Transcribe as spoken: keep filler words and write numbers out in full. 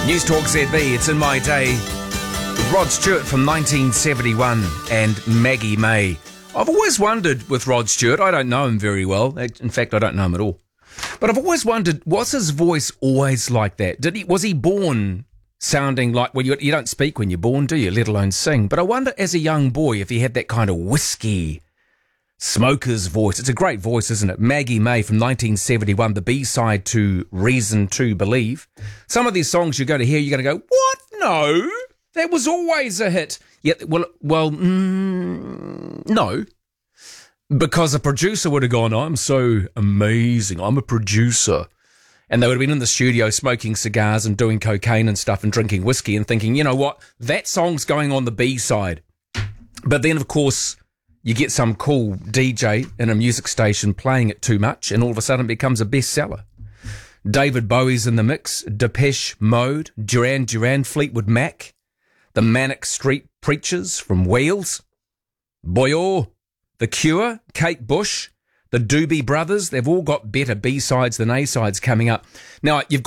News Talk Z B, it's In My Day. Rod Stewart from nineteen seventy-one and Maggie May. I've always wondered with Rod Stewart, I don't know him very well. In fact, I don't know him at all. But I've always wondered, was his voice always like that? Did he? Was he born sounding like, well, you, you don't speak when you're born, do you, let alone sing? But I wonder as a young boy if he had that kind of whiskey smoker's voice. It's a great voice, isn't it? Maggie May from nineteen seventy-one, the B-side to Reason to Believe. Some of these songs you're going to hear, you're going to go, what? No, that was always a hit. Yeah, well, well, mm, no. Because a producer would have gone, I'm so amazing, I'm a producer. And they would have been in the studio smoking cigars and doing cocaine and stuff and drinking whiskey and thinking, you know what, that song's going on the B-side. But then, of course, you get some cool D J in a music station playing it too much and all of a sudden it becomes a bestseller. David Bowie's in the mix, Depeche Mode, Duran Duran, Fleetwood Mac, the Manic Street Preachers from Wales, Boyo, The Cure, Kate Bush, the Doobie Brothers. They've all got better B-sides than A-sides coming up. Now, you've got